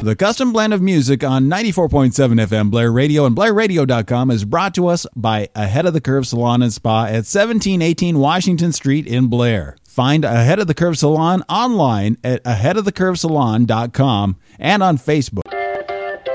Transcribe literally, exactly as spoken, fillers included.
The Custom Blend of Music on ninety-four point seven F M Blair Radio and Blair Radio dot com is brought to us by Ahead of the Curve Salon and Spa at seventeen eighteen Washington Street in Blair. Find Ahead of the Curve Salon online at ahead of the curve salon dot com and on Facebook